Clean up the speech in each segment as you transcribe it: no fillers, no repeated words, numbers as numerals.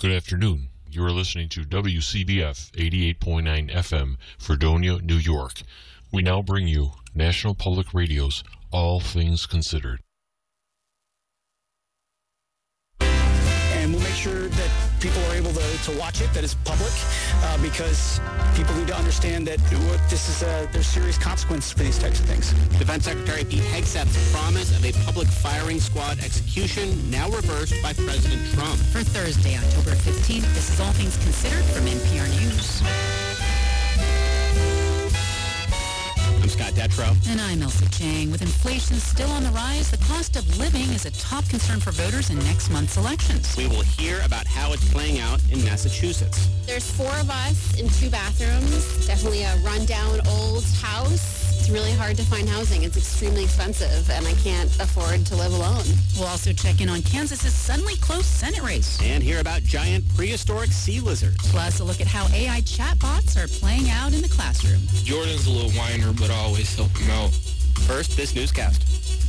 Good afternoon. You are listening to WCBF 88.9 FM, Fredonia, New York. We now bring you National Public Radio's All Things Considered. And we'll make sure that people are able to watch it, that it's public, because people need to understand that this is there's serious consequences for these types of things. Defense Secretary Pete Hegseth's promise of a public firing squad execution now reversed by President Trump. For Thursday, October 15th, this is All Things Considered from NPR News. I'm Scott Detrow. And I'm Elsa Chang. With inflation still on the rise, the cost of living is a top concern for voters in next month's elections. We will hear about how it's playing out in Massachusetts. There's 4 of us in 2 bathrooms. Definitely a rundown old house. It's really hard to find housing. It's extremely expensive, and I can't afford to live alone. We'll also check in on Kansas's suddenly close Senate race. And hear about giant prehistoric sea lizards. Plus, a look at how AI chatbots are playing out in the classroom. Jordan's a little whiner, but I always help him out. First, this newscast.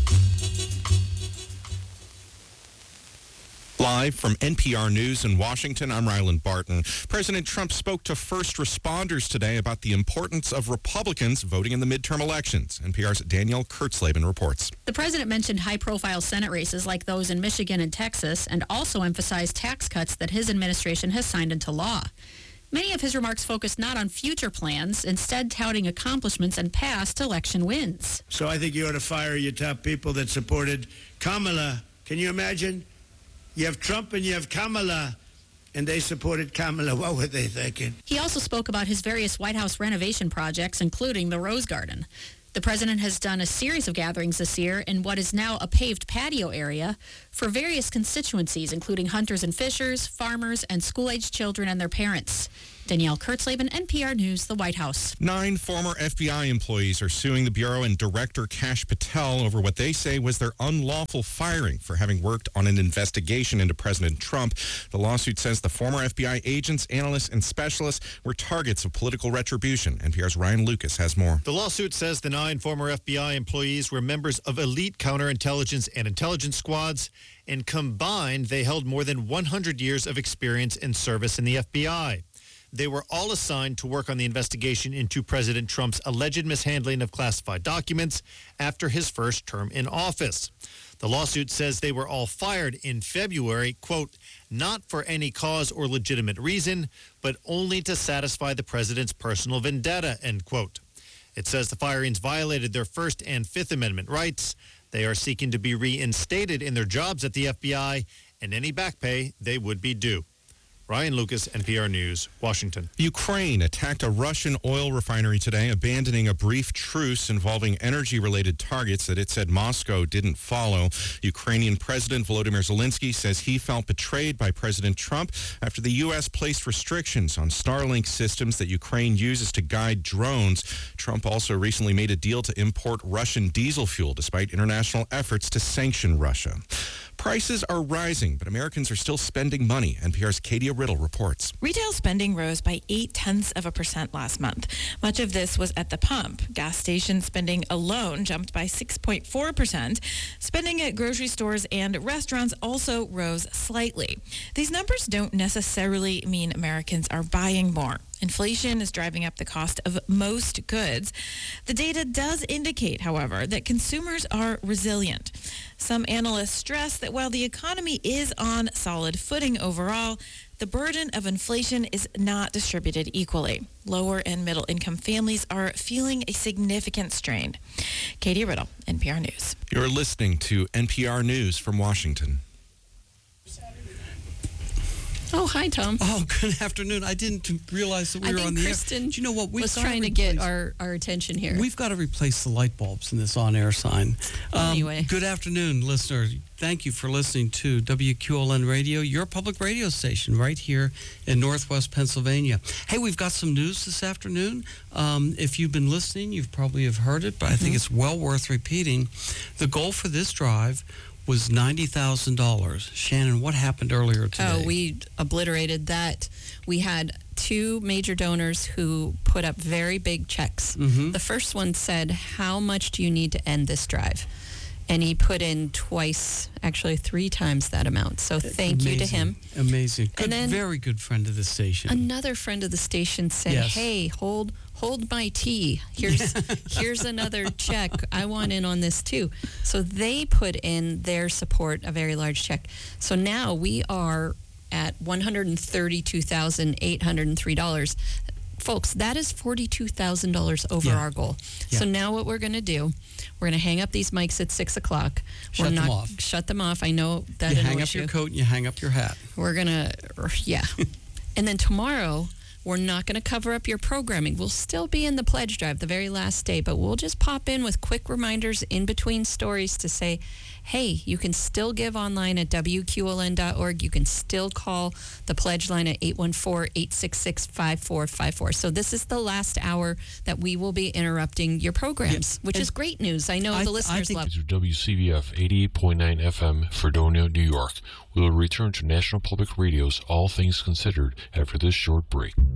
Live from NPR News in Washington, I'm Ryland Barton. President Trump spoke to first responders today about the importance of Republicans voting in the midterm elections. NPR's Danielle Kurtzleben reports. The president mentioned high-profile Senate races like those in Michigan and Texas, and also emphasized tax cuts that his administration has signed into law. Many of his remarks focused not on future plans, instead touting accomplishments and past election wins. So I think you ought to fire your top people that supported Kamala. Can you imagine? You have Trump and you have Kamala, and they supported Kamala. What were they thinking? He also spoke about his various White House renovation projects, including the Rose Garden. The president has done a series of gatherings this year in what is now a paved patio area for various constituencies, including hunters and fishers, farmers, and school-aged children and their parents. Danielle Kurtzleben, NPR News, the White House. 9 former FBI employees are suing the Bureau and Director Kash Patel over what they say was their unlawful firing for having worked on an investigation into President Trump. The lawsuit says the former FBI agents, analysts, and specialists were targets of political retribution. NPR's Ryan Lucas has more. The lawsuit says the 9 former FBI employees were members of elite counterintelligence and intelligence squads, and combined, they held more than 100 years of experience in service in the FBI. They were all assigned to work on the investigation into President Trump's alleged mishandling of classified documents after his first term in office. The lawsuit says they were all fired in February, quote, not for any cause or legitimate reason, but only to satisfy the president's personal vendetta, end quote. It says the firings violated their First and Fifth Amendment rights. They are seeking to be reinstated in their jobs at the FBI, and any back pay they would be due. Ryan Lucas, NPR News, Washington. Ukraine attacked a Russian oil refinery today, abandoning a brief truce involving energy-related targets that it said Moscow didn't follow. Ukrainian President Volodymyr Zelensky says he felt betrayed by President Trump after the U.S. placed restrictions on Starlink systems that Ukraine uses to guide drones. Trump also recently made a deal to import Russian diesel fuel despite international efforts to sanction Russia. Prices are rising, but Americans are still spending money. NPR's Katie Riddle reports. Retail spending rose by 0.8% last month. Much of this was at the pump. Gas station spending alone jumped by 6.4%. Spending at grocery stores and restaurants also rose slightly. These numbers don't necessarily mean Americans are buying more. Inflation is driving up the cost of most goods. The data does indicate, however, that consumers are resilient. Some analysts stress that while the economy is on solid footing overall, the burden of inflation is not distributed equally. Lower and middle income families are feeling a significant strain. Katie Riddle, NPR News. You're listening to NPR News from Washington. Oh, hi, Tom. Oh, good afternoon. I didn't realize that we were on the Kristen air. Do you know what? Was trying to get our attention here. We've got to replace the light bulbs in this on-air sign. Anyway. Good afternoon, listener. Thank you for listening to WQLN Radio, your public radio station right here in Northwest Pennsylvania. Hey, we've got some news this afternoon. If you've been listening, you've probably have heard it, but I think it's well worth repeating. The goal for this drive was $90,000. Shannon, what happened earlier today? Oh, we obliterated that. We had 2 major donors who put up very big checks. The first one said, how much do you need to end this drive? And he put in actually 3 times that amount. So thank you to him. Amazing. Good, And then very good friend of the station. Another friend of the station said, Yes. hey, hold my tea. Here's another check. I want in on this too. So they put in their support, a very large check. So now we are at $132,803. Folks, that is $42,000 over our goal. Yeah. So now what we're going to do, we're going to hang up these mics at 6 o'clock. Shut them off. Shut them off. I know that You annoys hang up your coat and you hang up your hat. We're going to, yeah. And then tomorrow, we're not going to cover up your programming. We'll still be in the pledge drive the very last day, but we'll just pop in with quick reminders in between stories to say, hey, you can still give online at WQLN.org. You can still call the pledge line at 814-866-5454. So this is the last hour that we will be interrupting your programs, which is great news. I know the listeners love it. To WCBF 88.9 FM, Fredonia, New York. We will return to National Public Radio's All Things Considered after this short break.